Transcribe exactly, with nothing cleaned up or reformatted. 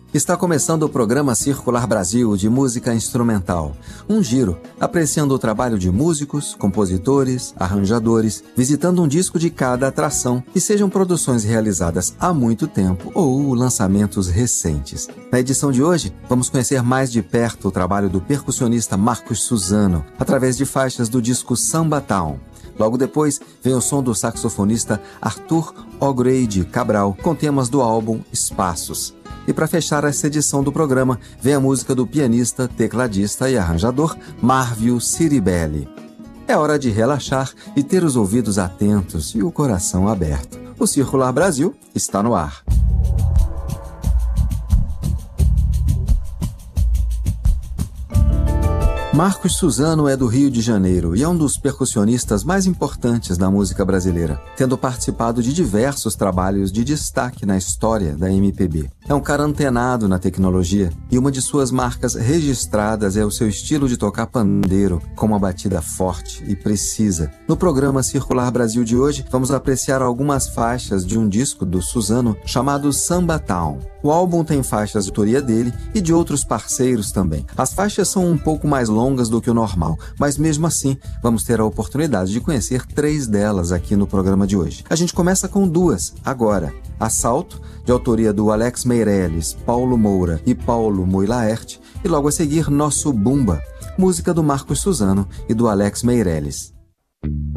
Está começando o programa Circular Brasil de música instrumental. Um giro, apreciando o trabalho de músicos, compositores, arranjadores, visitando um disco de cada atração, e sejam produções realizadas há muito tempo ou lançamentos recentes. Na edição de hoje, vamos conhecer mais de perto o trabalho do percussionista Marcos Suzano, através de faixas do disco Samba Town. Logo depois, vem o som do saxofonista Arthur O'Grady Cabral, com temas do álbum Espaços. E para fechar essa edição do programa, vem a música do pianista, tecladista e arranjador Marvio Ciribelli. É hora de relaxar e ter os ouvidos atentos e o coração aberto. O Circular Brasil está no ar. Marcos Suzano é do Rio de Janeiro e é um dos percussionistas mais importantes da música brasileira, tendo participado de diversos trabalhos de destaque na história da M P B. É um cara antenado na tecnologia e uma de suas marcas registradas é o seu estilo de tocar pandeiro, com uma batida forte e precisa. No programa Circular Brasil de hoje, vamos apreciar algumas faixas de um disco do Suzano chamado Samba Town. O álbum tem faixas de autoria dele e de outros parceiros também. As faixas são um pouco mais longas do que o normal, mas mesmo assim vamos ter a oportunidade de conhecer três delas aqui no programa de hoje. A gente começa com duas agora. Assalto, de autoria do Alex Meirelles, Paulo Moura e Paulo Moilaert, e logo a seguir Nosso Bumba, música do Marcos Suzano e do Alex Meirelles.